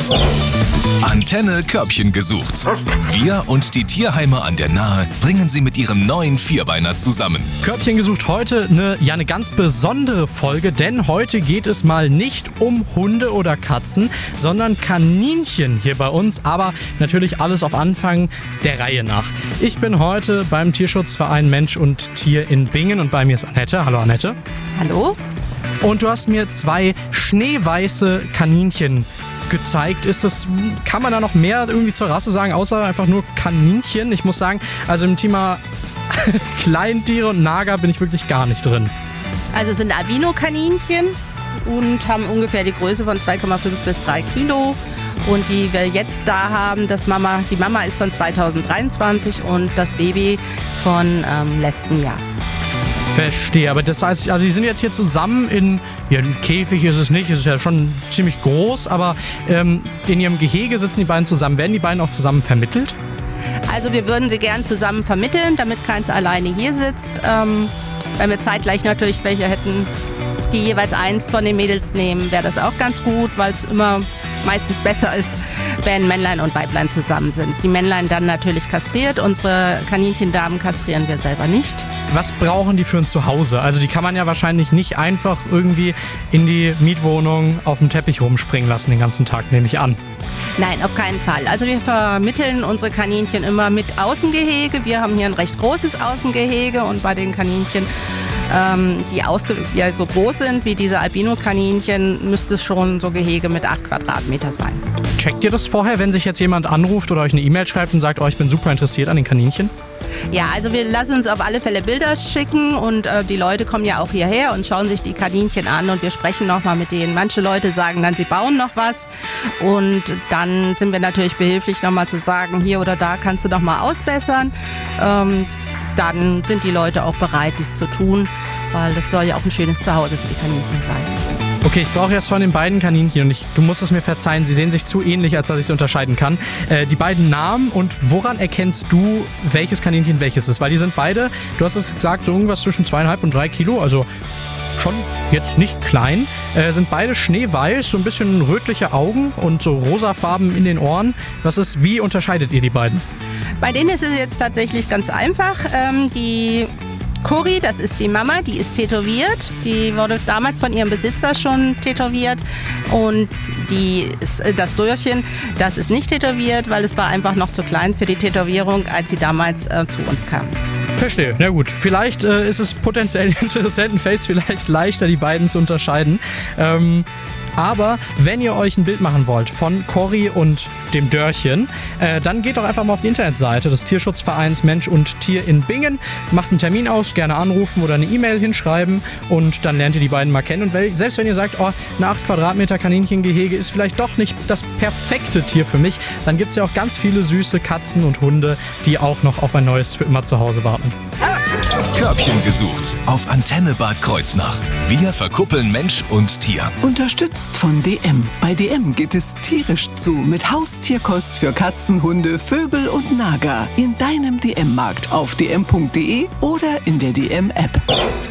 Antenne Körbchen gesucht. Wir und die Tierheime an der Nahe bringen sie mit ihrem neuen Vierbeiner zusammen. Körbchen gesucht heute eine ganz besondere Folge, denn heute geht es mal nicht um Hunde oder Katzen, sondern Kaninchen hier bei uns, aber natürlich alles auf Anfang der Reihe nach. Ich bin heute beim Tierschutzverein Mensch und Tier in Bingen und bei mir ist Annette. Hallo Annette. Hallo. Und du hast mir 2 schneeweiße Kaninchen gezeigt. Kann man da noch mehr irgendwie zur Rasse sagen, außer einfach nur Kaninchen? Ich muss sagen, also im Thema Kleintiere und Nager bin ich wirklich gar nicht drin. Also es sind Albino-Kaninchen und haben ungefähr die Größe von 2,5 bis 3 Kilo. Und die wir jetzt da haben, die Mama ist von 2023 und das Baby von letzten Jahr. Verstehe, aber das heißt, also die sind jetzt hier zusammen ein Käfig ist es nicht, es ist ja schon ziemlich groß, aber in ihrem Gehege sitzen die beiden zusammen. Werden die beiden auch zusammen vermittelt? Also wir würden sie gern zusammen vermitteln, damit keins alleine hier sitzt. Wenn wir zeitgleich natürlich welche hätten, die jeweils eins von den Mädels nehmen, wäre das auch ganz gut, weil es immer meistens besser ist, wenn Männlein und Weiblein zusammen sind. Die Männlein dann natürlich kastriert, unsere Kaninchendamen kastrieren wir selber nicht. Was brauchen die für ein Zuhause? Also die kann man ja wahrscheinlich nicht einfach irgendwie in die Mietwohnung auf dem Teppich rumspringen lassen den ganzen Tag, nehme ich an. Nein, auf keinen Fall. Also wir vermitteln unsere Kaninchen immer mit Außengehege. Wir haben hier ein recht großes Außengehege und bei den Kaninchen, die so groß sind wie diese Albino-Kaninchen, müsste es schon so Gehege mit 8 Quadratmeter sein. Checkt ihr das vorher, wenn sich jetzt jemand anruft oder euch eine E-Mail schreibt und sagt, ich bin super interessiert an den Kaninchen? Ja, also wir lassen uns auf alle Fälle Bilder schicken und die Leute kommen ja auch hierher und schauen sich die Kaninchen an und wir sprechen nochmal mit denen. Manche Leute sagen dann, sie bauen noch was und dann sind wir natürlich behilflich nochmal zu sagen, hier oder da kannst du noch mal ausbessern. Dann sind die Leute auch bereit, dies zu tun, weil das soll ja auch ein schönes Zuhause für die Kaninchen sein. Okay, ich brauche jetzt von den beiden Kaninchen und du musst es mir verzeihen, sie sehen sich zu ähnlich, als dass ich sie unterscheiden kann. Die beiden Namen und woran erkennst du, welches Kaninchen welches ist? Weil die sind beide, du hast es gesagt, so irgendwas zwischen 2,5 und 3 Kilo, also schon jetzt nicht klein, sind beide schneeweiß, so ein bisschen rötliche Augen und so rosafarben in den Ohren. Wie unterscheidet ihr die beiden? Bei denen ist es jetzt tatsächlich ganz einfach. Die Cori, das ist die Mama, die ist tätowiert. Die wurde damals von ihrem Besitzer schon tätowiert. Und das Dörrchen, das ist nicht tätowiert, weil es war einfach noch zu klein für die Tätowierung, als sie damals zu uns kam. Verstehe, na gut. Vielleicht ist es potenziell interessant, fällt es vielleicht leichter, die beiden zu unterscheiden. Aber wenn ihr euch ein Bild machen wollt von Cori und dem Dörrchen, dann geht doch einfach mal auf die Internetseite des Tierschutzvereins Mensch und Tier in Bingen, macht einen Termin aus, gerne anrufen oder eine E-Mail hinschreiben und dann lernt ihr die beiden mal kennen. Und selbst wenn ihr sagt, ein 8 Quadratmeter Kaninchengehege ist vielleicht doch nicht das perfekte Tier für mich, dann gibt es ja auch ganz viele süße Katzen und Hunde, die auch noch auf ein neues für immer zu Hause warten. Körbchen gesucht auf Antenne Bad Kreuznach. Wir verkuppeln Mensch und Tier. Unterstützt von DM. Bei DM geht es tierisch zu mit Haustierkost für Katzen, Hunde, Vögel und Nager. In deinem DM-Markt auf dm.de oder in der DM-App.